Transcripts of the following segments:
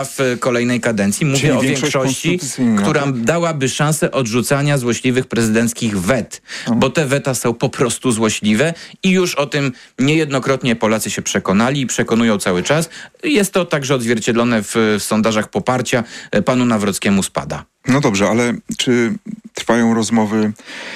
w kolejnej kadencji. Mówię Czyli o większości, która dałaby szansę odrzucania złośliwych prezydenckich wet. Bo te weta są po prostu złośliwe i już o tym niejednokrotnie Polacy się przekonali i przekonują cały czas. Jest to także odzwierciedlone w sondażach poparcia. Panu Nawrockiemu spada. No dobrze, ale czy trwają rozmowy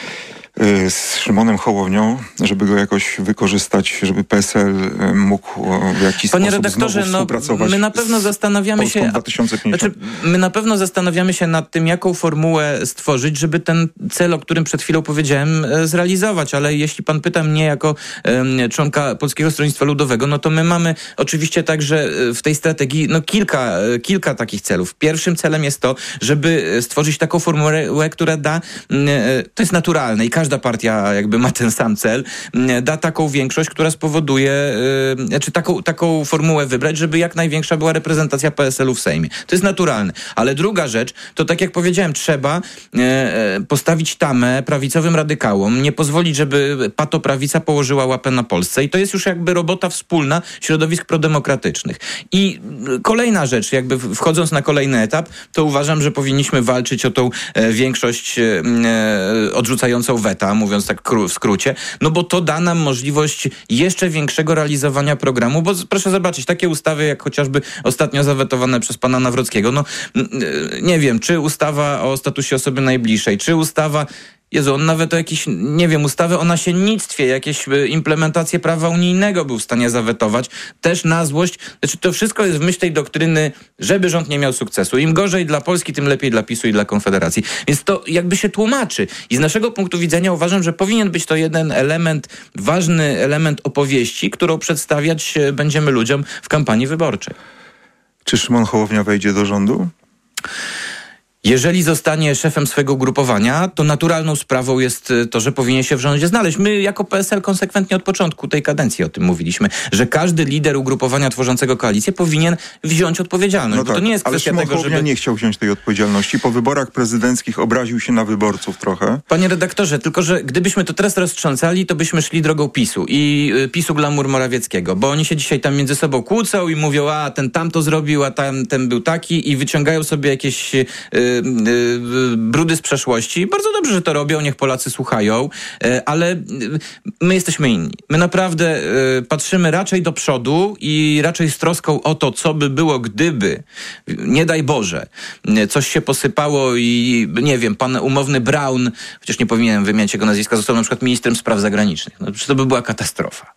z Szymonem Hołownią, żeby go jakoś wykorzystać, żeby PSL mógł w jakiś Panie sposób redaktorze, znowu współpracować my na pewno zastanawiamy się, 2050? my na pewno zastanawiamy się nad tym, jaką formułę stworzyć, żeby ten cel, o którym przed chwilą powiedziałem, zrealizować. Ale jeśli pan pyta mnie jako członka Polskiego Stronnictwa Ludowego, no to my mamy oczywiście także w tej strategii kilka takich celów. Pierwszym celem jest to, żeby stworzyć taką formułę, która da, to jest naturalne i każda partia jakby ma ten sam cel, da taką większość, która spowoduje, czy taką formułę wybrać, żeby jak największa była reprezentacja PSL-u w Sejmie. To jest naturalne. Ale druga rzecz, to tak jak powiedziałem, trzeba postawić tamę prawicowym radykałom, nie pozwolić, żeby patoprawica położyła łapę na Polsce i to jest już jakby robota wspólna środowisk prodemokratycznych. I kolejna rzecz, jakby wchodząc na kolejny etap, to uważam, że powinniśmy walczyć o tą większość odrzucającą weta, mówiąc tak w skrócie, no bo to da nam możliwość jeszcze większego realizowania programu, bo proszę zobaczyć, takie ustawy jak chociażby ostatnio zawetowane przez pana Nawrockiego, no nie wiem, czy ustawa o statusie osoby najbliższej, czy ustawa on nawet o jakieś, nie wiem, ustawę o nasiennictwie, jakieś implementacje prawa unijnego był w stanie zawetować. Też na złość. Znaczy to wszystko jest w myśl tej doktryny, żeby rząd nie miał sukcesu. Im gorzej dla Polski, tym lepiej dla PiS-u i dla Konfederacji. Więc to jakby się tłumaczy. I z naszego punktu widzenia uważam, że powinien być to jeden element, ważny element opowieści, którą przedstawiać będziemy ludziom w kampanii wyborczej. Czy Szymon Hołownia wejdzie do rządu? Jeżeli zostanie szefem swojego ugrupowania, to naturalną sprawą jest to, że powinien się w rządzie znaleźć. My jako PSL konsekwentnie od początku tej kadencji o tym mówiliśmy, że każdy lider ugrupowania tworzącego koalicję powinien wziąć odpowiedzialność. No bo tak, to nie jest ale kwestia Szymon tego, Hołownia nie chciał wziąć tej odpowiedzialności. Po wyborach prezydenckich obraził się na wyborców trochę. Panie redaktorze, tylko że gdybyśmy to teraz roztrząsali, to byśmy szli drogą PiS-u i PiS-u glamour Morawieckiego, bo oni się dzisiaj tam między sobą kłócą i mówią, a ten tamto zrobił, a ten był taki i wyciągają sobie jakieś brudy z przeszłości. Bardzo dobrze, że to robią, niech Polacy słuchają, ale my jesteśmy inni. My naprawdę patrzymy raczej do przodu i raczej z troską o to, co by było, gdyby, nie daj Boże, coś się posypało i nie wiem, pan umowny Braun, chociaż nie powinienem wymieniać jego nazwiska, został na przykład ministrem spraw zagranicznych. No, to by była katastrofa.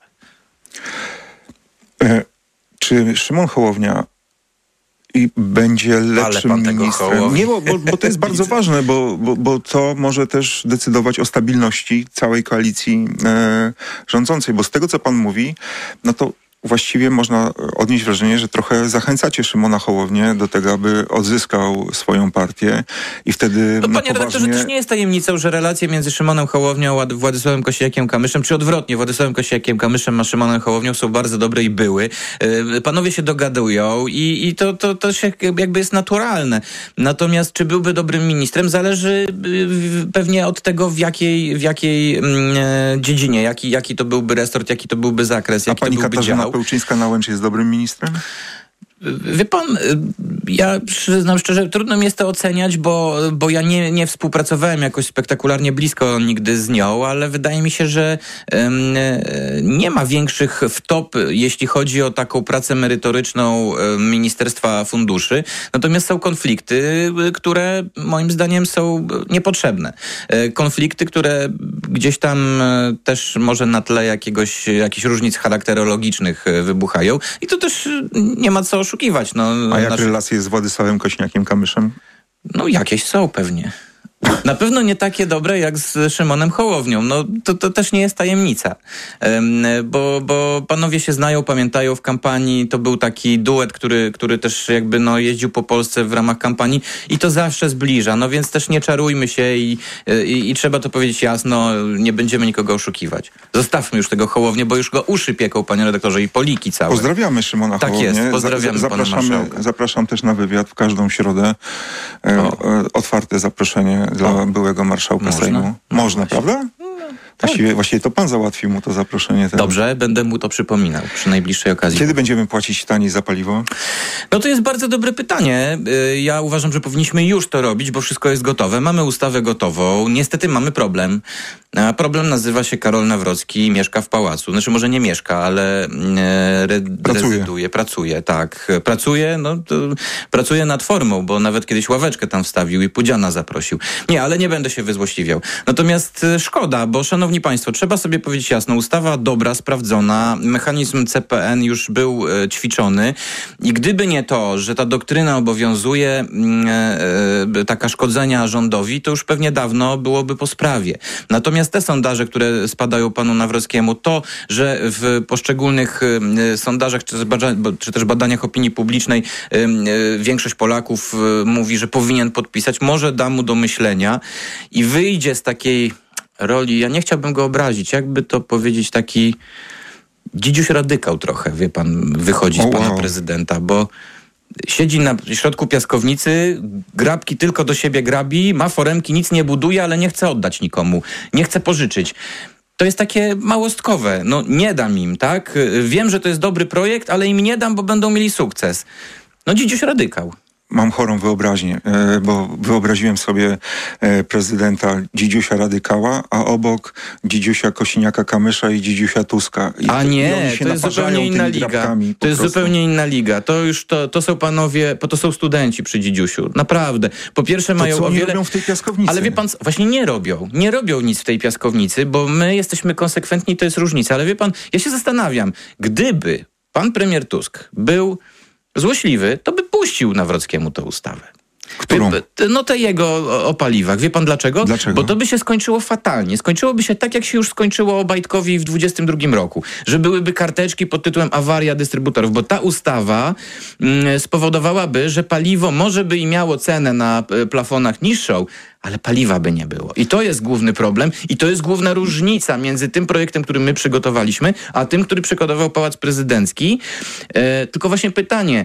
Czy Szymon Hołownia i będzie lepszym ministrem? Nie, bo to jest bardzo ważne, bo to może też decydować o stabilności całej koalicji rządzącej. Bo z tego, co pan mówi, no to właściwie można odnieść wrażenie, że trochę zachęcacie Szymona Hołownię do tego, aby odzyskał swoją partię i wtedy no panie redaktorze, też nie jest tajemnicą, że relacje między Szymonem Hołownią a Władysławem Kosiniakiem-Kamyszem, czy odwrotnie, Władysławem Kosiniakiem-Kamyszem a Szymonem Hołownią są bardzo dobre i były. Panowie się dogadują i to się jakby jest naturalne. Natomiast czy byłby dobrym ministrem, zależy pewnie od tego, w jakiej dziedzinie, jaki to byłby resort, jaki to byłby zakres, jaki to byłby dział. Pełczyńska-Nałęcz jest dobrym ministrem? Wie pan, ja przyznam szczerze, trudno mi jest to oceniać, bo ja nie współpracowałem jakoś spektakularnie blisko nigdy z nią, ale wydaje mi się, że nie ma większych wtop, jeśli chodzi o taką pracę merytoryczną Ministerstwa Funduszy. Natomiast są konflikty, które moim zdaniem są niepotrzebne. Konflikty, które gdzieś tam też może na tle jakichś różnic charakterologicznych wybuchają. I to też nie ma co oszukiwać. No, a jak relacje z Władysławem Kosiniakiem-Kamyszem? No jakieś są pewnie. Na pewno nie takie dobre jak z Szymonem Hołownią. No to też nie jest tajemnica. Bo panowie się znają, pamiętają w kampanii. To był taki duet, który też jakby jeździł po Polsce w ramach kampanii i to zawsze zbliża. No więc też nie czarujmy się i trzeba to powiedzieć jasno. Nie będziemy nikogo oszukiwać. Zostawmy już tego Hołownię, bo już go uszy pieką, panie redaktorze, i poliki całe. Pozdrawiamy Szymona Hołownię. Tak jest, pozdrawiamy pana marszałka. Zapraszam też na wywiad w każdą środę. Otwarte zaproszenie dla byłego marszałka Sejmu. Można, prawda? Właściwie to pan załatwił mu to zaproszenie. Teraz. Dobrze, będę mu to przypominał przy najbliższej okazji. Kiedy będziemy płacić taniej za paliwo? No to jest bardzo dobre pytanie. Ja uważam, że powinniśmy już to robić, bo wszystko jest gotowe. Mamy ustawę gotową. Niestety mamy problem. A problem nazywa się Karol Nawrocki i mieszka w pałacu. Znaczy może nie mieszka, ale rezyduje. Pracuje, tak. Pracuje nad formą, bo nawet kiedyś ławeczkę tam wstawił i Pudziana zaprosił. Nie, ale nie będę się wyzłośliwiał. Natomiast szkoda, bo szanowni państwo, trzeba sobie powiedzieć jasno, ustawa dobra, sprawdzona, mechanizm CPN już był ćwiczony i gdyby nie to, że ta doktryna obowiązuje taka szkodzenia rządowi, to już pewnie dawno byłoby po sprawie. Natomiast te sondaże, które spadają panu Nawrockiemu, to, że w poszczególnych sondażach czy też badaniach opinii publicznej większość Polaków mówi, że powinien podpisać, może da mu do myślenia i wyjdzie z takiej roli, ja nie chciałbym go obrazić, jakby to powiedzieć, taki dzidziuś radykał trochę, wie pan, wychodzi z pana prezydenta, bo siedzi na środku piaskownicy, grabki tylko do siebie grabi, ma foremki, nic nie buduje, ale nie chce oddać nikomu, nie chce pożyczyć. To jest takie małostkowe. No nie dam im, tak? Wiem, że to jest dobry projekt, ale im nie dam, bo będą mieli sukces. No dzidziuś radykał. Mam chorą wyobraźnię, bo wyobraziłem sobie prezydenta dzidziusia radykała, a obok dzidziusia Kosiniaka-Kamysza i dzidziusia Tuska. A nie, to jest zupełnie inna liga. To jest zupełnie inna liga. To są panowie, to są studenci przy dzidziusiu. Naprawdę. Po pierwsze mają co oni robią w tej piaskownicy? Ale wie pan, właśnie nie robią nic w tej piaskownicy, bo my jesteśmy konsekwentni, to jest różnica. Ale wie pan, ja się zastanawiam, gdyby pan premier Tusk był złośliwy, to by puścił Nawrockiemu tę ustawę. Którą? No te jego o paliwach. Wie pan dlaczego? Bo to by się skończyło fatalnie. Skończyłoby się tak, jak się już skończyło Obajtkowi w 2022 roku. Że byłyby karteczki pod tytułem awaria dystrybutorów. Bo ta ustawa spowodowałaby, że paliwo może by i miało cenę na plafonach niższą, ale paliwa by nie było. I to jest główny problem i to jest główna różnica między tym projektem, który my przygotowaliśmy, a tym, który przygotował Pałac Prezydencki. Tylko właśnie pytanie,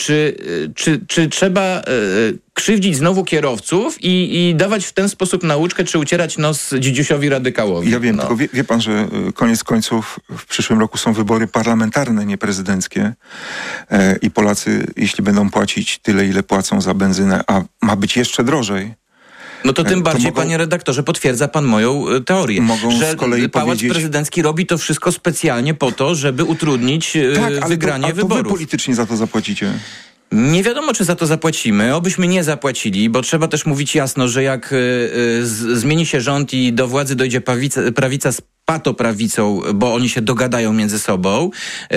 czy trzeba krzywdzić znowu kierowców i dawać w ten sposób nauczkę, czy ucierać nos dzidziusiowi radykałowi? Ja wiem, tylko wie pan, że koniec końców w przyszłym roku są wybory parlamentarne, nie prezydenckie i Polacy, jeśli będą płacić tyle, ile płacą za benzynę, a ma być jeszcze drożej, no to tym bardziej, panie redaktorze, potwierdza pan moją teorię, że Pałac Prezydencki robi to wszystko specjalnie po to, żeby utrudnić wygranie wyborów. Wy politycznie za to zapłacicie. Nie wiadomo, czy za to zapłacimy. Obyśmy nie zapłacili, bo trzeba też mówić jasno, że jak zmieni się rząd i do władzy dojdzie prawica z patoprawicą, bo oni się dogadają między sobą,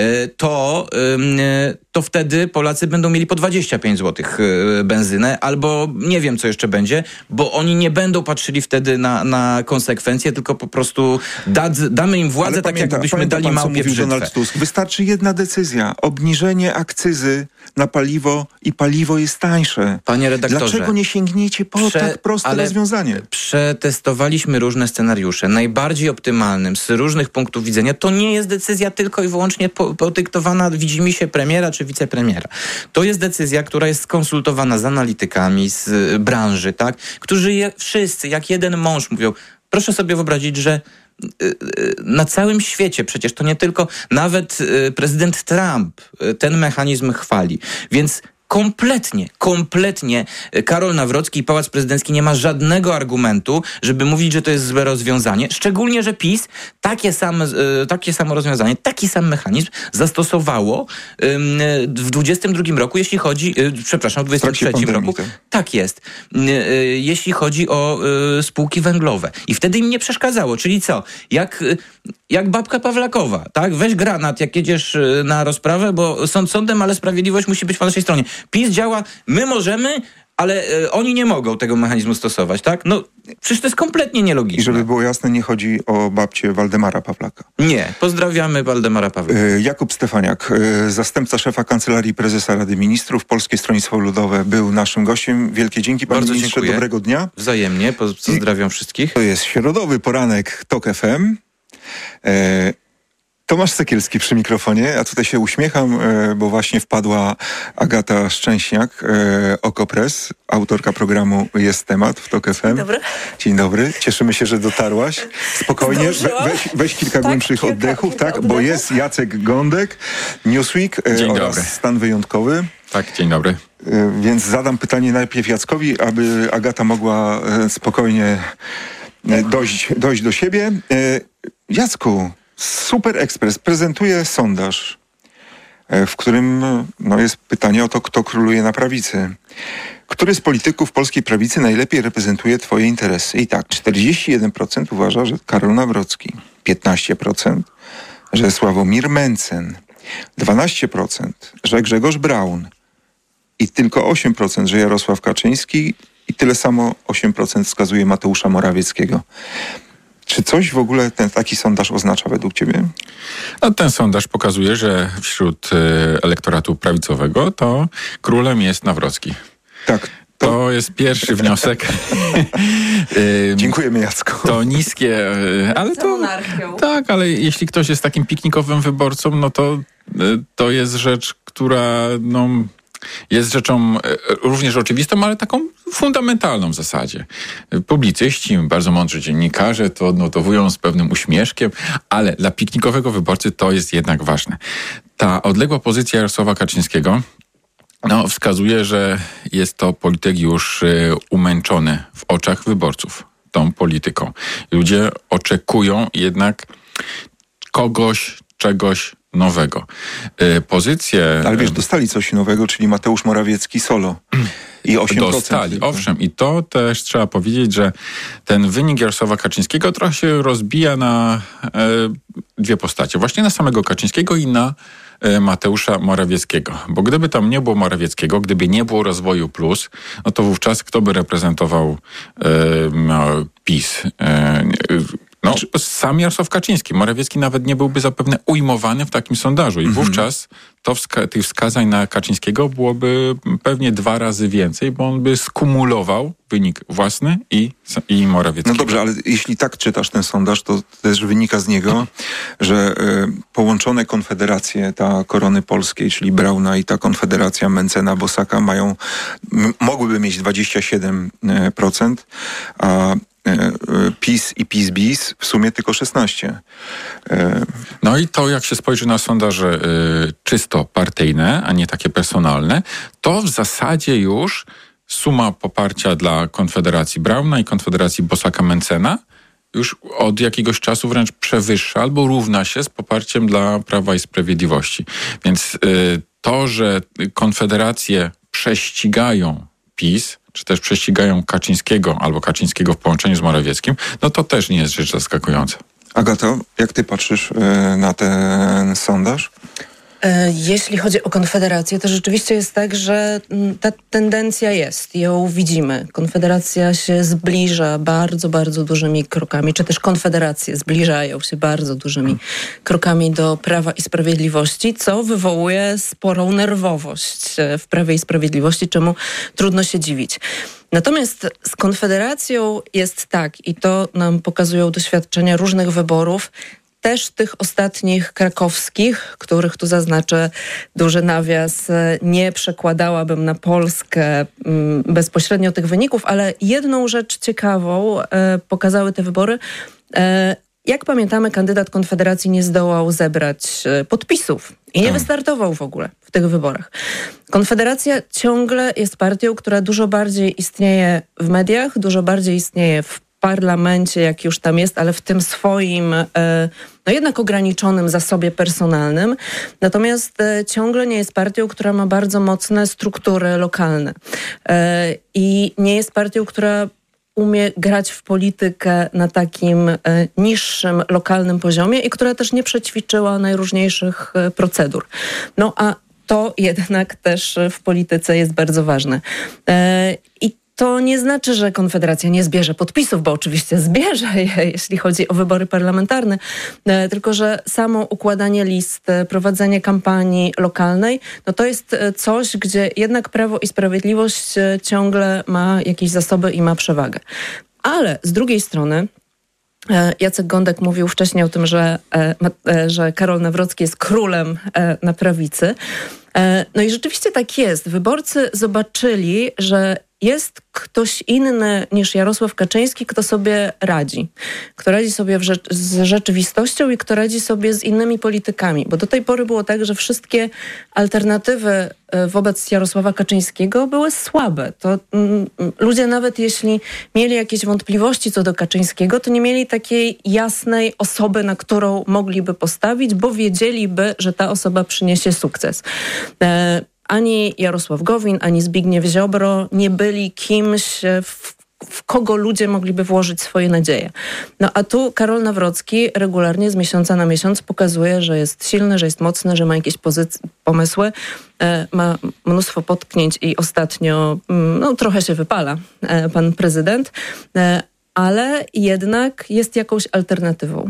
to wtedy Polacy będą mieli po 25 zł benzynę, albo nie wiem, co jeszcze będzie, bo oni nie będą patrzyli wtedy na konsekwencje, tylko po prostu damy im władzę tak, jakbyśmy dali małpie w brzytwę. Donald Tusk. Wystarczy jedna decyzja. Obniżenie akcyzy na paliwo i paliwo jest tańsze. Panie redaktorze, dlaczego nie sięgniecie po tak proste rozwiązanie? Przetestowaliśmy różne scenariusze. Najbardziej optymalnym z różnych punktów widzenia to nie jest decyzja tylko i wyłącznie podyktowana widzimisię premiera czy wicepremiera. To jest decyzja, która jest skonsultowana z analitykami, z branży, tak? Którzy wszyscy, jak jeden mąż mówią, proszę sobie wyobrazić, że na całym świecie, przecież to nie tylko, nawet prezydent Trump ten mechanizm chwali. Więc kompletnie Karol Nawrocki i Pałac Prezydencki nie ma żadnego argumentu, żeby mówić, że to jest złe rozwiązanie. Szczególnie, że PiS takie samo rozwiązanie, taki sam mechanizm zastosowało w 2022 roku, jeśli chodzi, przepraszam, w 2023 roku. Tak jest. Jeśli chodzi o spółki węglowe. I wtedy im nie przeszkadzało. Czyli co? Jak babka Pawlakowa, tak? Weź granat, jak jedziesz na rozprawę, bo sąd sądem, ale sprawiedliwość musi być po naszej stronie. PiS działa, my możemy, ale oni nie mogą tego mechanizmu stosować, tak? No, przecież to jest kompletnie nielogiczne. I żeby było jasne, nie chodzi o babcię Waldemara Pawlaka. Nie, pozdrawiamy Waldemara Pawlaka. Jakub Stefaniak, zastępca szefa Kancelarii Prezesa Rady Ministrów, Polskie Stronnictwo Ludowe, był naszym gościem. Wielkie dzięki, panie ministrze, dziękuję. Dobrego dnia. Wzajemnie, pozdrawiam wszystkich. To jest środowy poranek TOK FM. Tomasz Sekielski przy mikrofonie, a tutaj się uśmiecham, bo właśnie wpadła Agata Szczęśniak, Okopres, autorka programu Jest Temat w TOK FM. Dzień dobry. Dzień dobry, cieszymy się, że dotarłaś. Spokojnie, weź kilka głębszych oddechów, bo jest Jacek Gądek, Newsweek oraz Stan Wyjątkowy. Tak, dzień dobry. Więc zadam pytanie najpierw Jackowi, aby Agata mogła spokojnie dojść do siebie. Jacku, Super Express prezentuje sondaż, w którym jest pytanie o to, kto króluje na prawicy. Który z polityków polskiej prawicy najlepiej reprezentuje twoje interesy? I tak, 41% uważa, że Karol Nawrocki, 15%, że Sławomir Mencen, 12%, że Grzegorz Braun i tylko 8%, że Jarosław Kaczyński i tyle samo 8% wskazuje Mateusza Morawieckiego. Czy coś w ogóle taki sondaż oznacza według ciebie? No, ten sondaż pokazuje, że wśród elektoratu prawicowego to królem jest Nawrocki. Tak. To jest pierwszy wniosek. Dziękujemy, Jacku. To niskie, ale to... Tak, ale jeśli ktoś jest takim piknikowym wyborcą, no to jest rzecz, która jest rzeczą również oczywistą, ale taką fundamentalną w zasadzie. Publicyści, bardzo mądrzy dziennikarze to odnotowują z pewnym uśmieszkiem, ale dla piknikowego wyborcy to jest jednak ważne. Ta odległa pozycja Jarosława Kaczyńskiego wskazuje, że jest to polityk już umęczony w oczach wyborców tą polityką. Ludzie oczekują jednak czegoś nowego. Pozycje... Ale wiesz, dostali coś nowego, czyli Mateusz Morawiecki solo. I 8%. Dostali, owszem. I to też trzeba powiedzieć, że ten wynik Jarosława Kaczyńskiego trochę się rozbija na dwie postacie. Właśnie na samego Kaczyńskiego i na Mateusza Morawieckiego. Bo gdyby tam nie było Morawieckiego, gdyby nie było Rozwoju Plus, no to wówczas kto by reprezentował PiS? Sam Jarosław Kaczyński. Morawiecki nawet nie byłby zapewne ujmowany w takim sondażu. I wówczas tych wskazań na Kaczyńskiego byłoby pewnie 2 razy więcej, bo on by skumulował wynik własny i Morawiecki. No dobrze, ale jeśli tak czytasz ten sondaż, to też wynika z niego, że połączone konfederacje, ta Korony Polskiej, czyli Brauna i ta konfederacja Mencena, Bosaka mogłyby mieć 27%, a PiS i PiS-BiS w sumie tylko 16%. No i to, jak się spojrzy na sondaże czysto partyjne, a nie takie personalne, to w zasadzie już suma poparcia dla Konfederacji Brauna i Konfederacji Bosaka-Mencena już od jakiegoś czasu wręcz przewyższa albo równa się z poparciem dla Prawa i Sprawiedliwości. Więc to, że konfederacje prześcigają PiS, czy też prześcigają Kaczyńskiego albo Kaczyńskiego w połączeniu z Morawieckim, no to też nie jest rzecz zaskakująca. Agato, jak ty patrzysz na ten sondaż? Jeśli chodzi o Konfederację, to rzeczywiście jest tak, że ta tendencja jest, ją widzimy. Konfederacja się zbliża bardzo, bardzo dużymi krokami, czy też konfederacje zbliżają się bardzo dużymi krokami do Prawa i Sprawiedliwości, co wywołuje sporą nerwowość w Prawie i Sprawiedliwości, czemu trudno się dziwić. Natomiast z Konfederacją jest tak, i to nam pokazują doświadczenia różnych wyborów, też tych ostatnich krakowskich, których tu zaznaczę duży nawias, nie przekładałabym na Polskę bezpośrednio tych wyników, ale jedną rzecz ciekawą pokazały te wybory. Jak pamiętamy, kandydat Konfederacji nie zdołał zebrać podpisów i nie wystartował w ogóle w tych wyborach. Konfederacja ciągle jest partią, która dużo bardziej istnieje w mediach, dużo bardziej istnieje w parlamencie, jak już tam jest, ale w tym swoim, jednak ograniczonym zasobie personalnym. Natomiast ciągle nie jest partią, która ma bardzo mocne struktury lokalne. I nie jest partią, która umie grać w politykę na takim niższym, lokalnym poziomie i która też nie przećwiczyła najróżniejszych procedur. No a to jednak też w polityce jest bardzo ważne. I to nie znaczy, że Konfederacja nie zbierze podpisów, bo oczywiście zbierze je, jeśli chodzi o wybory parlamentarne, tylko że samo układanie list, prowadzenie kampanii lokalnej, no to jest coś, gdzie jednak Prawo i Sprawiedliwość ciągle ma jakieś zasoby i ma przewagę. Ale z drugiej strony Jacek Gądek mówił wcześniej o tym, że Karol Nawrocki jest królem na prawicy. No i rzeczywiście tak jest. Wyborcy zobaczyli, że jest ktoś inny niż Jarosław Kaczyński, kto sobie radzi. Kto radzi sobie z rzeczywistością i kto radzi sobie z innymi politykami. Bo do tej pory było tak, że wszystkie alternatywy wobec Jarosława Kaczyńskiego były słabe. To ludzie nawet jeśli mieli jakieś wątpliwości co do Kaczyńskiego, to nie mieli takiej jasnej osoby, na którą mogliby postawić, bo wiedzieliby, że ta osoba przyniesie sukces. Ani Jarosław Gowin, ani Zbigniew Ziobro nie byli kimś, w kogo ludzie mogliby włożyć swoje nadzieje. No a tu Karol Nawrocki regularnie z miesiąca na miesiąc pokazuje, że jest silny, że jest mocny, że ma jakieś pomysły, ma mnóstwo potknięć i ostatnio trochę się wypala pan prezydent, ale jednak jest jakąś alternatywą.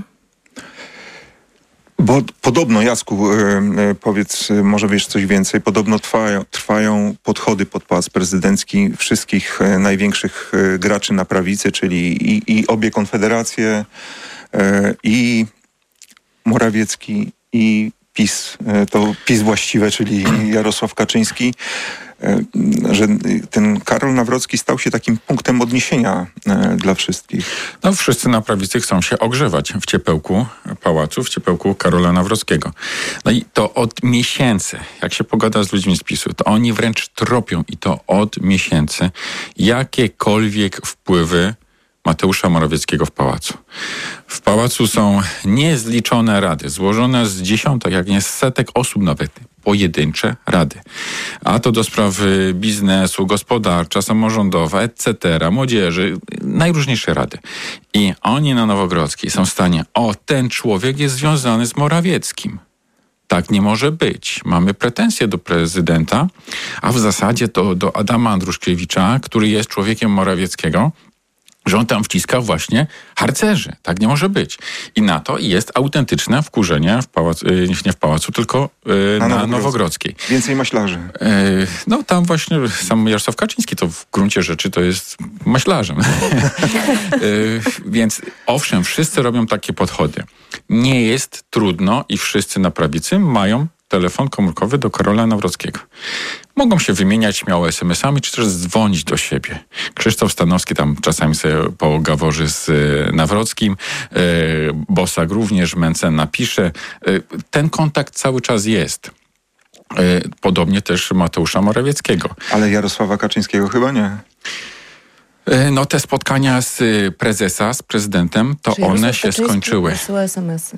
Bo podobno, Jacku, powiedz, może wiesz coś więcej, podobno trwają podchody pod Pałac Prezydencki wszystkich największych graczy na prawicy, czyli i obie konfederacje, i Morawiecki, i PiS. To PiS właściwe, czyli Jarosław Kaczyński, że ten Karol Nawrocki stał się takim punktem odniesienia dla wszystkich. No wszyscy na prawicy chcą się ogrzewać w ciepełku pałacu, w ciepełku Karola Nawrockiego. No i to od miesięcy, jak się pogada z ludźmi z PiS-u, to oni wręcz tropią i to od miesięcy jakiekolwiek wpływy Mateusza Morawieckiego w pałacu. W pałacu są niezliczone rady, złożone z dziesiątek, jak nie z setek osób nawet, pojedyncze rady. A to do spraw biznesu, gospodarcza, samorządowa, etc., młodzieży, najróżniejsze rady. I oni na Nowogrodzkiej są w stanie, ten człowiek jest związany z Morawieckim. Tak nie może być. Mamy pretensje do prezydenta, a w zasadzie to do Adama Andruszkiewicza, który jest człowiekiem Morawieckiego, że on tam wciska właśnie harcerzy. Tak nie może być. I na to jest autentyczne wkurzenie nie w pałacu, tylko na Nowogrodzkiej. Więcej maślarzy. No tam właśnie sam Jarosław Kaczyński to w gruncie rzeczy to jest maślarzem. Więc owszem, wszyscy robią takie podchody. Nie jest trudno i wszyscy na prawicy mają telefon komórkowy do Karola Nawrockiego. Mogą się wymieniać śmiało SMS-ami, czy też dzwonić do siebie. Krzysztof Stanowski tam czasami sobie pogaworzy z Nawrockim, Bosak również, Mencen napisze. Ten kontakt cały czas jest. Podobnie też Mateusza Morawieckiego. Ale Jarosława Kaczyńskiego chyba nie. No te spotkania z prezesa, z prezydentem, to one się skończyły. Wysyła SMS-y.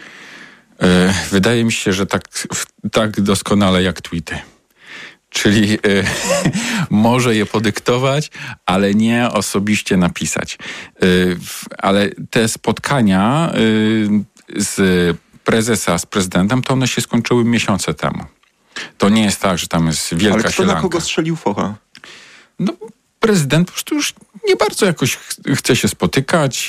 Wydaje mi się, że tak doskonale jak tweety. Czyli może je podyktować, ale nie osobiście napisać. Ale te spotkania z prezesa z prezydentem, to one się skończyły miesiące temu. To nie jest tak, że tam jest wielka sielanka. Ale kto na kogo strzelił focha? No, prezydent po prostu już nie bardzo jakoś chce się spotykać.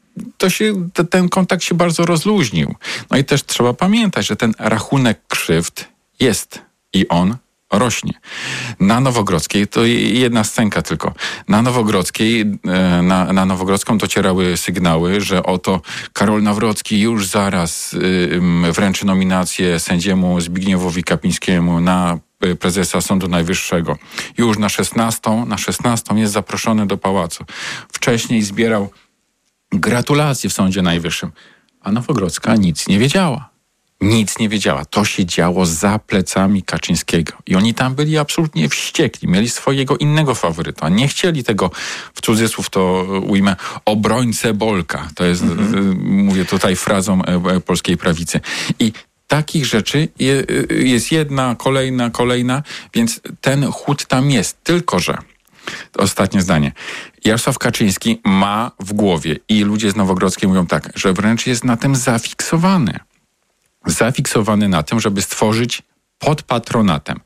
Ten kontakt się bardzo rozluźnił. No i też trzeba pamiętać, że ten rachunek krzywd jest i on rośnie. Na Nowogrodzkiej, to jedna scenka tylko, na Nowogrodzkiej, na Nowogrodzką docierały sygnały, że oto Karol Nawrocki już zaraz wręczy nominację sędziemu Zbigniewowi Kapińskiemu na prezesa Sądu Najwyższego. Już na 16 jest zaproszony do pałacu. Wcześniej zbierał gratulacje w Sądzie Najwyższym, a Nowogrodzka nic nie wiedziała. Nic nie wiedziała. To się działo za plecami Kaczyńskiego. I oni tam byli absolutnie wściekli. Mieli swojego innego faworyta. Nie chcieli tego, w cudzysłów to ujmę, obrońcę Bolka. To jest, mówię tutaj frazą polskiej prawicy. I takich rzeczy jest jedna, kolejna, więc ten chód tam jest. Tylko że, ostatnie zdanie, Jarosław Kaczyński ma w głowie i ludzie z Nowogrodzkiej mówią tak, że wręcz jest na tym zafiksowany. Zafiksowany na tym, żeby stworzyć pod patronatem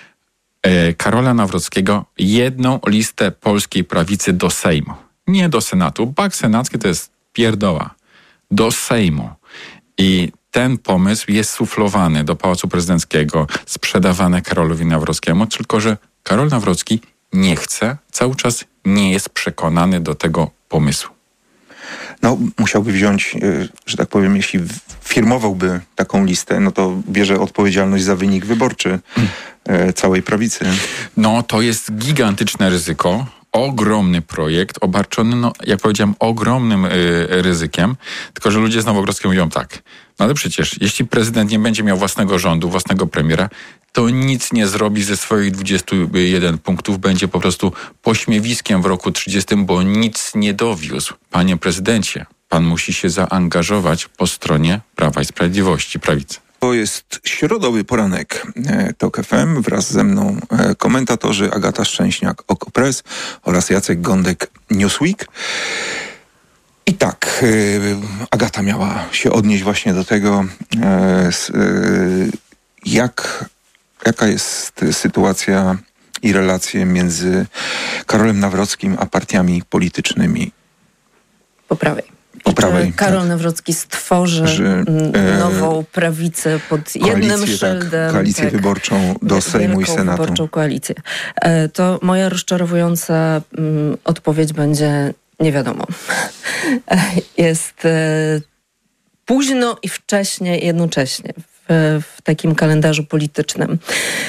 Karola Nawrockiego jedną listę polskiej prawicy do Sejmu. Nie do Senatu. Bak senacki to jest pierdoła. Do Sejmu. I ten pomysł jest suflowany do Pałacu Prezydenckiego, sprzedawany Karolowi Nawrockiemu, tylko że Karol Nawrocki nie chce, cały czas nie jest przekonany do tego pomysłu. no musiałby wziąć, że tak powiem, jeśli firmowałby taką listę, no to bierze odpowiedzialność za wynik wyborczy całej prawicy. No to jest gigantyczne ryzyko. Ogromny projekt, obarczony, no, jak powiedziałem, ogromnym ryzykiem. Tylko że ludzie z Nowogrodzkiej mówią tak, no ale przecież jeśli prezydent nie będzie miał własnego rządu, własnego premiera, to nic nie zrobi ze swoich 21 punktów. Będzie po prostu pośmiewiskiem w roku 30, bo nic nie dowiózł. Panie prezydencie, pan musi się zaangażować po stronie Prawa i Sprawiedliwości, prawicy. To jest środowy poranek TOK FM. Wraz ze mną komentatorzy Agata Szczęśniak, OKO.press oraz Jacek Gądek, Newsweek. I tak, Agata miała się odnieść właśnie do tego, jaka jest sytuacja i relacje między Karolem Nawrockim a partiami politycznymi. Po prawej. Czy Karol Nawrocki stworzy nową prawicę pod jednym szyldem. Koalicję wyborczą do Sejmu i Senatu. Wyborczą koalicję. To moja rozczarowująca odpowiedź będzie nie wiadomo. Jest późno i wcześnie jednocześnie w takim kalendarzu politycznym.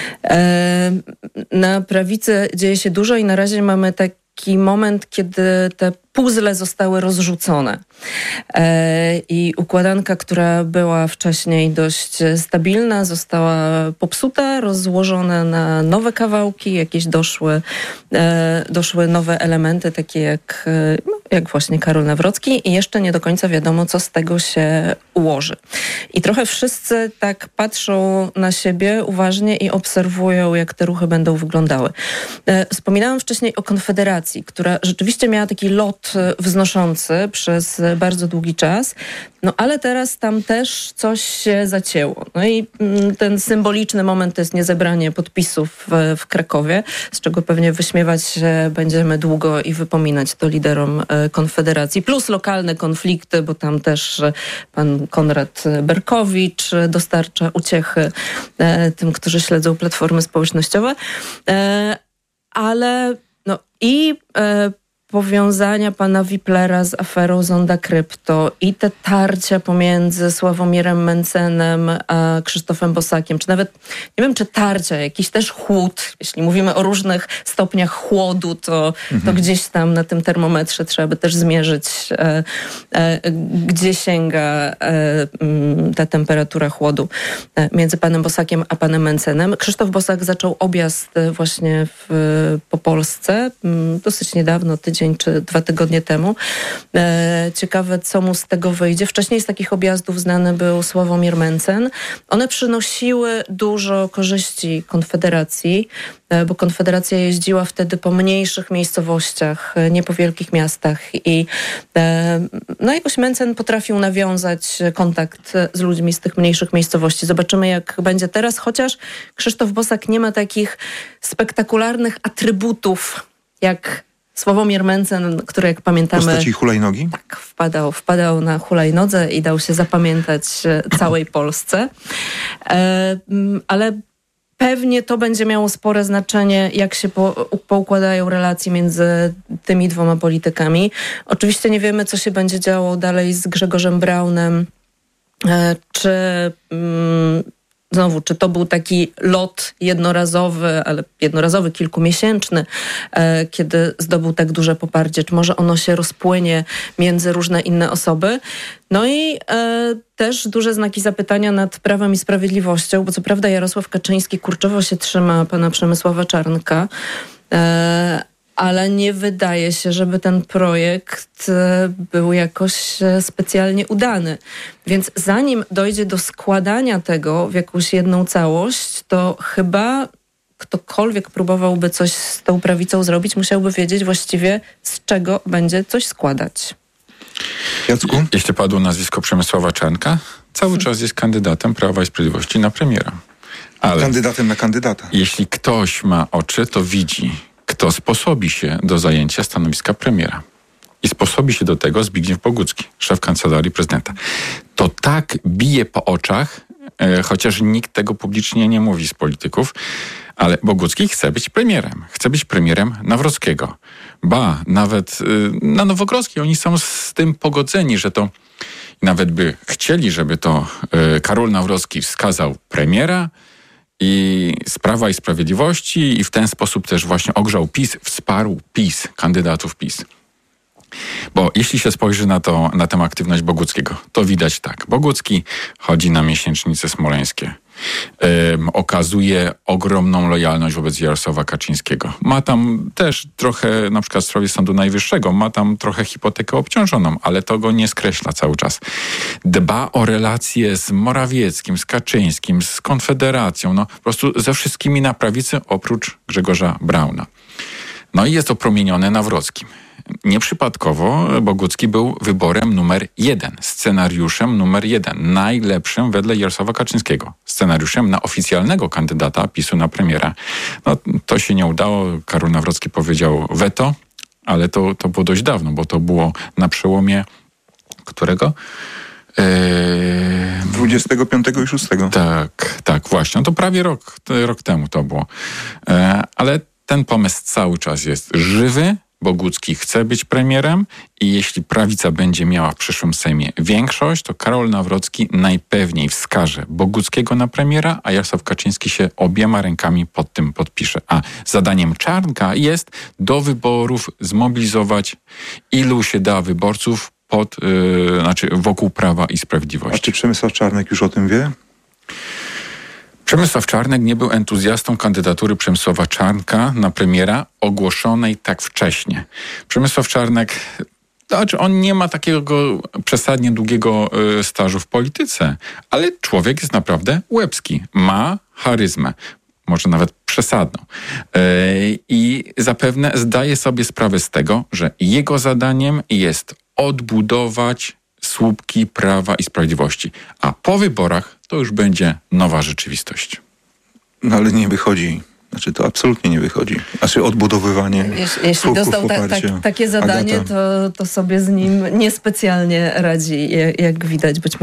Na prawicy dzieje się dużo i na razie mamy taki moment, kiedy te puzzle zostały rozrzucone. I układanka, która była wcześniej dość stabilna, została popsuta, rozłożona na nowe kawałki, jakieś doszły nowe elementy, takie jak właśnie Karol Nawrocki i jeszcze nie do końca wiadomo, co z tego się ułoży. I trochę wszyscy tak patrzą na siebie uważnie i obserwują, jak te ruchy będą wyglądały. Wspominałam wcześniej o Konfederacji, która rzeczywiście miała taki lot wznoszący przez bardzo długi czas, no ale teraz tam też coś się zacięło. No i ten symboliczny moment to jest niezebranie podpisów w Krakowie, z czego pewnie wyśmiewać się będziemy długo i wypominać to liderom Konfederacji, plus lokalne konflikty, bo tam też pan Konrad Berkowicz dostarcza uciechy tym, którzy śledzą platformy społecznościowe, ale no i powiązania pana Wiplera z aferą Zonda Krypto i te tarcia pomiędzy Sławomirem Mencenem a Krzysztofem Bosakiem, czy nawet, nie wiem, czy tarcia, jakiś też chłód, jeśli mówimy o różnych stopniach chłodu, to gdzieś tam na tym termometrze trzeba by też zmierzyć, gdzie sięga ta temperatura chłodu między panem Bosakiem a panem Mencenem. Krzysztof Bosak zaczął objazd właśnie po Polsce dosyć niedawno, tydzień czy 2 tygodnie temu. Ciekawe, co mu z tego wyjdzie. Wcześniej z takich objazdów znany był Sławomir Mencen. One przynosiły dużo korzyści Konfederacji, bo Konfederacja jeździła wtedy po mniejszych miejscowościach, nie po wielkich miastach i no jakoś Mencen potrafił nawiązać kontakt z ludźmi z tych mniejszych miejscowości. Zobaczymy, jak będzie teraz, chociaż Krzysztof Bosak nie ma takich spektakularnych atrybutów, jak Sławomir Mencen, który, jak pamiętamy... W postaci hulajnogi? Tak, wpadał na hulajnodze i dał się zapamiętać całej Polsce. Ale pewnie to będzie miało spore znaczenie, jak się poukładają relacje między tymi dwoma politykami. Oczywiście nie wiemy, co się będzie działo dalej z Grzegorzem Braunem, czy to był taki lot jednorazowy, kilkumiesięczny, kiedy zdobył tak duże poparcie, czy może ono się rozpłynie między różne inne osoby. No i też duże znaki zapytania nad Prawem i Sprawiedliwością, bo co prawda Jarosław Kaczyński kurczowo się trzyma pana Przemysława Czarnka, ale nie wydaje się, żeby ten projekt był jakoś specjalnie udany. Więc zanim dojdzie do składania tego w jakąś jedną całość, to chyba ktokolwiek próbowałby coś z tą prawicą zrobić, musiałby wiedzieć właściwie, z czego będzie coś składać. Jacku? Jeśli padło nazwisko Przemysława Czarnka, cały czas jest kandydatem Prawa i Sprawiedliwości na premiera. Ale kandydatem na kandydata. Jeśli ktoś ma oczy, to widzi, kto sposobi się do zajęcia stanowiska premiera. I sposobi się do tego Zbigniew Bogucki, szef Kancelarii Prezydenta. To tak bije po oczach, chociaż nikt tego publicznie nie mówi z polityków, ale Bogucki chce być premierem. Chce być premierem Nawrockiego. Ba, nawet na Nowogrodzkiej oni są z tym pogodzeni, że to nawet by chcieli, żeby to Karol Nawrocki wskazał premiera i z Prawa i Sprawiedliwości i w ten sposób też właśnie ogrzał PiS, wsparł PiS, kandydatów PiS. Bo jeśli się spojrzy na tę aktywność Boguckiego, to widać tak. Bogucki chodzi na miesięcznice smoleńskie. Okazuje ogromną lojalność wobec Jarosława Kaczyńskiego. Ma tam też trochę, na przykład w sprawie Sądu Najwyższego, ma tam trochę hipotekę obciążoną, ale to go nie skreśla cały czas. Dba o relacje z Morawieckim, z Kaczyńskim, z Konfederacją, no po prostu ze wszystkimi na prawicy oprócz Grzegorza Brauna. No i jest opromienione Nawrockim. Nieprzypadkowo Bogucki był wyborem numer 1, scenariuszem numer 1, najlepszym wedle Jarosława Kaczyńskiego, scenariuszem na oficjalnego kandydata PiS-u na premiera. No, to się nie udało, Karol Nawrocki powiedział weto, ale to było dość dawno, bo to było na przełomie którego? 25 i 6. Tak, właśnie. No to prawie rok temu to było. Ale ten pomysł cały czas jest żywy. Bogucki chce być premierem i jeśli prawica będzie miała w przyszłym Sejmie większość, to Karol Nawrocki najpewniej wskaże Boguckiego na premiera, a Jarosław Kaczyński się obiema rękami pod tym podpisze. A zadaniem Czarnka jest do wyborów zmobilizować ilu się da wyborców wokół Prawa i Sprawiedliwości. A czy Przemysław Czarnek już o tym wie? Przemysław Czarnek nie był entuzjastą kandydatury Przemysława Czarnka na premiera ogłoszonej tak wcześnie. Przemysław Czarnek, on nie ma takiego przesadnie długiego stażu w polityce, ale człowiek jest naprawdę łebski. Ma charyzmę, może nawet przesadną. I zapewne zdaje sobie sprawę z tego, że jego zadaniem jest odbudować słupki Prawa i Sprawiedliwości. A po wyborach to już będzie nowa rzeczywistość. No ale nie wychodzi. To absolutnie nie wychodzi. Odbudowywanie Jeśli dostał takie zadanie, to sobie z nim niespecjalnie radzi. Jak widać, być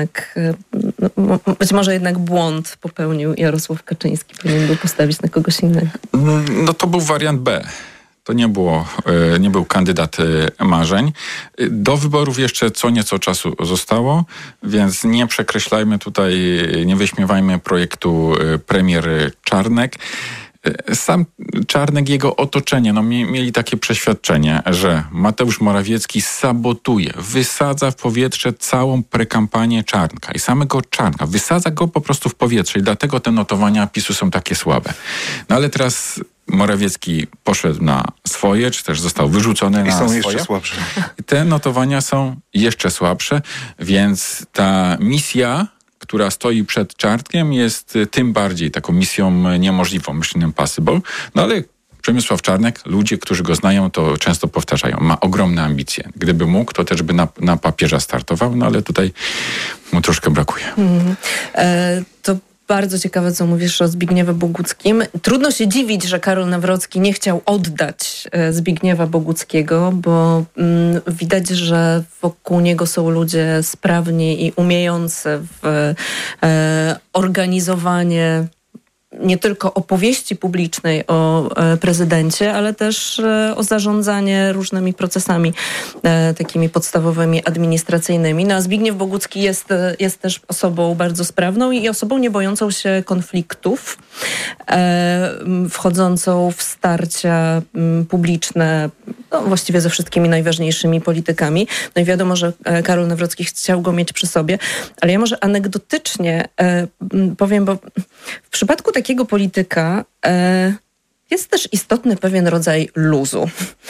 może jednak błąd popełnił Jarosław Kaczyński. Powinien był postawić na kogoś innego. No to był wariant B. To nie był kandydat marzeń. Do wyborów jeszcze co nieco czasu zostało, więc nie przekreślajmy tutaj, nie wyśmiewajmy projektu premier Czarnek. Sam Czarnek, jego otoczenie, mieli takie przeświadczenie, że Mateusz Morawiecki sabotuje, wysadza w powietrze całą prekampanię Czarnka i samego Czarnka. Wysadza go po prostu w powietrze i dlatego te notowania PiS-u są takie słabe. No ale teraz Morawiecki poszedł na swoje, czy też został wyrzucony na swoje. I są jeszcze słabsze. Te notowania są jeszcze słabsze, więc ta misja, która stoi przed Czarnkiem, jest tym bardziej taką misją niemożliwą, Mission Impossible. No ale Przemysław Czarnek, ludzie, którzy go znają, to często powtarzają, ma ogromne ambicje. Gdyby mógł, to też by na papierze startował, no ale tutaj mu troszkę brakuje. To bardzo ciekawe, co mówisz o Zbigniewie Boguckim. Trudno się dziwić, że Karol Nawrocki nie chciał oddać Zbigniewa Boguckiego, bo widać, że wokół niego są ludzie sprawni i umiejący w organizowanie nie tylko opowieści publicznej o prezydencie, ale też o zarządzanie różnymi procesami takimi podstawowymi, administracyjnymi. No a Zbigniew Bogucki jest też osobą bardzo sprawną i osobą nie bojącą się konfliktów, wchodzącą w starcia publiczne właściwie ze wszystkimi najważniejszymi politykami. No i wiadomo, że Karol Nawrocki chciał go mieć przy sobie, ale ja może anegdotycznie powiem, bo w przypadku takiego polityka jest też istotny pewien rodzaj luzu.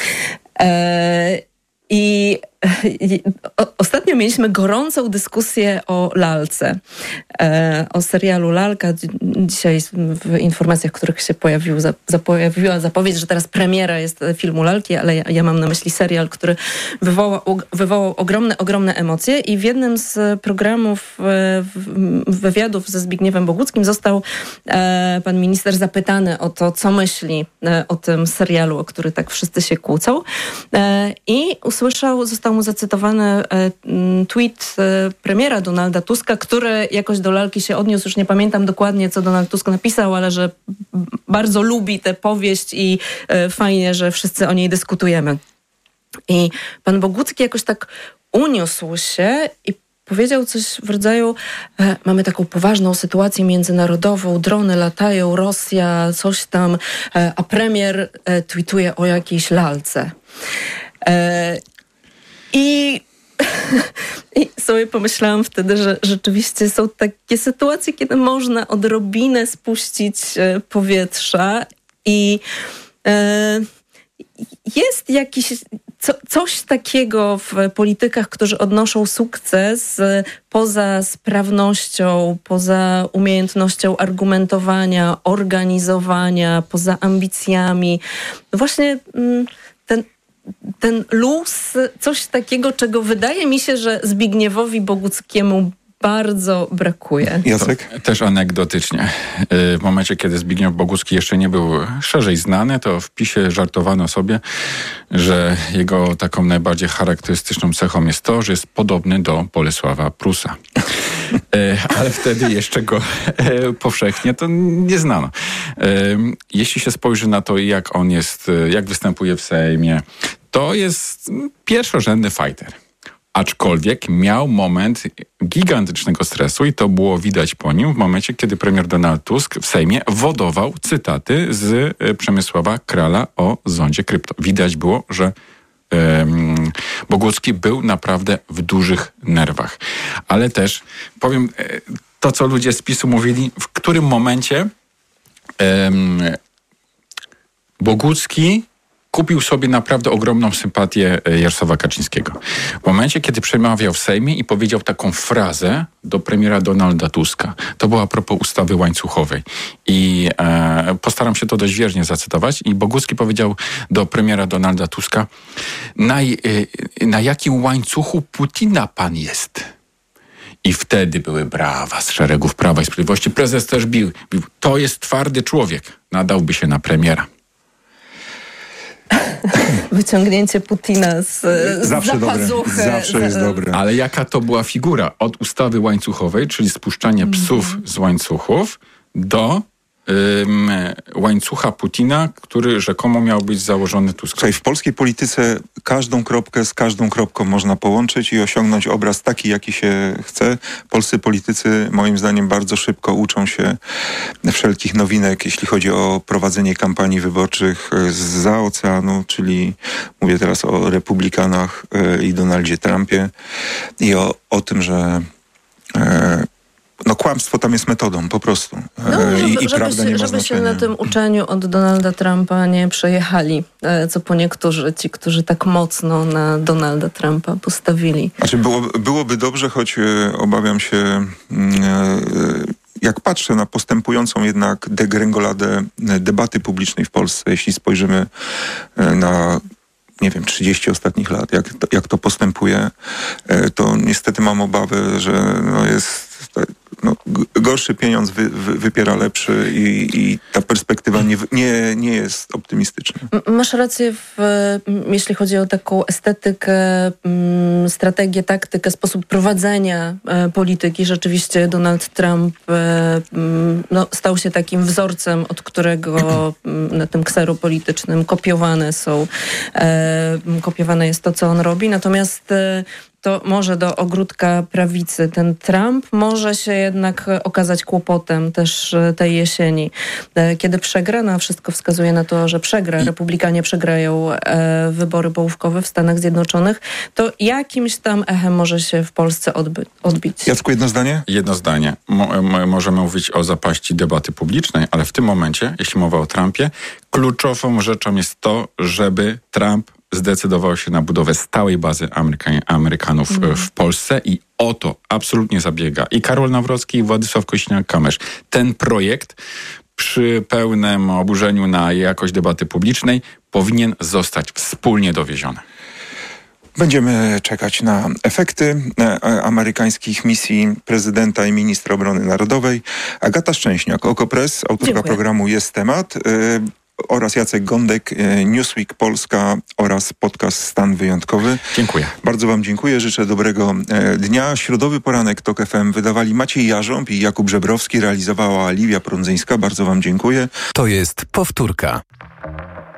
I ostatnio mieliśmy gorącą dyskusję o lalce, o serialu Lalka. Dzisiaj w informacjach, w których się pojawiła zapowiedź, że teraz premiera jest filmu Lalki, ale ja mam na myśli serial, który wywołał ogromne emocje i w jednym z programów wywiadów ze Zbigniewem Boguckim został pan minister zapytany o to, co myśli o tym serialu, o który tak wszyscy się kłócą i został temu zacytowany tweet premiera Donalda Tuska, który jakoś do lalki się odniósł. Już nie pamiętam dokładnie, co Donald Tusk napisał, ale że bardzo lubi tę powieść i fajnie, że wszyscy o niej dyskutujemy. I pan Bogucki jakoś tak uniósł się i powiedział coś w rodzaju: mamy taką poważną sytuację międzynarodową, drony latają, Rosja, coś tam, a premier tweetuje o jakiejś lalce. I sobie pomyślałam wtedy, że rzeczywiście są takie sytuacje, kiedy można odrobinę spuścić powietrza i jest jakiś coś takiego w politykach, którzy odnoszą sukces poza sprawnością, poza umiejętnością argumentowania, organizowania, poza ambicjami. Właśnie ten luz, coś takiego, czego wydaje mi się, że Zbigniewowi Boguckiemu bardzo brakuje. Jacek? Też anegdotycznie. W momencie, kiedy Zbigniew Bogucki jeszcze nie był szerzej znany, to w PiS-ie żartowano sobie, że jego taką najbardziej charakterystyczną cechą jest to, że jest podobny do Bolesława Prusa. Ale wtedy jeszcze go powszechnie to nie znano. Jeśli się spojrzy na to, jak on jest, jak występuje w Sejmie, to jest pierwszorzędny fighter. Aczkolwiek miał moment gigantycznego stresu i to było widać po nim w momencie, kiedy premier Donald Tusk w Sejmie wodował cytaty z Przemysława Krala o zondzie krypto. Widać było, że Bogucki był naprawdę w dużych nerwach. Ale też powiem to, co ludzie z PiS-u mówili, w którym momencie Bogucki kupił sobie naprawdę ogromną sympatię Jarosława Kaczyńskiego. W momencie, kiedy przemawiał w Sejmie i powiedział taką frazę do premiera Donalda Tuska, to było a propos ustawy łańcuchowej. I postaram się to dość wiernie zacytować. I Bogucki powiedział do premiera Donalda Tuska: na jakim łańcuchu Putina pan jest? I wtedy były brawa z szeregów Prawa i Sprawiedliwości. Prezes też bił. To jest twardy człowiek. Nadałby się na premiera. Wyciągnięcie Putina z zapazuchy. Zawsze jest dobre. Ale jaka to była figura? Od ustawy łańcuchowej, czyli spuszczanie psów z łańcuchów, do łańcucha Putina, który rzekomo miał być założony Tuskowi. W polskiej polityce każdą kropkę z każdą kropką można połączyć i osiągnąć obraz taki, jaki się chce. Polscy politycy, moim zdaniem, bardzo szybko uczą się wszelkich nowinek, jeśli chodzi o prowadzenie kampanii wyborczych zza oceanu, czyli mówię teraz o republikanach i Donaldzie Trumpie i o tym, że kłamstwo tam jest metodą, po prostu. Żeby się na tym uczeniu od Donalda Trumpa nie przejechali, co po niektórzy, ci, którzy tak mocno na Donalda Trumpa postawili. Znaczy byłoby dobrze, choć obawiam się, jak patrzę na postępującą jednak degrengoladę debaty publicznej w Polsce, jeśli spojrzymy na 30 ostatnich lat, jak to postępuje, to niestety mam obawy, że jest gorszy pieniądz wypiera lepszy i ta perspektywa nie jest optymistyczna. Masz rację, jeśli chodzi o taką estetykę, strategię, taktykę, sposób prowadzenia polityki. Rzeczywiście Donald Trump stał się takim wzorcem, od którego na tym ksero politycznym kopiowane jest to, co on robi. Natomiast to może do ogródka prawicy ten Trump może się jednak okazać kłopotem też tej jesieni. Kiedy przegra, a wszystko wskazuje na to, że przegra, republikanie przegrają wybory połówkowe w Stanach Zjednoczonych, to jakimś tam echem może się w Polsce odbić. Jacku, jedno zdanie? Jedno zdanie. Możemy mówić o zapaści debaty publicznej, ale w tym momencie, jeśli mowa o Trumpie, kluczową rzeczą jest to, żeby Trump zdecydował się na budowę stałej bazy Amerykanów w Polsce i o to absolutnie zabiega i Karol Nawrocki, i Władysław Kosiniak-Kamysz. Ten projekt przy pełnym oburzeniu na jakość debaty publicznej powinien zostać wspólnie dowieziony. Będziemy czekać na efekty amerykańskich misji prezydenta i ministra obrony narodowej. Agata Szczęśniak, OKO.press, autorka programu Jest Temat. oraz Jacek Gądek, Newsweek Polska oraz podcast Stan Wyjątkowy. Dziękuję. Bardzo wam dziękuję, życzę dobrego dnia. Środowy poranek TOK FM wydawali Maciej Jarząb i Jakub Żebrowski, realizowała Liwia Prądzyńska. Bardzo wam dziękuję. To jest powtórka.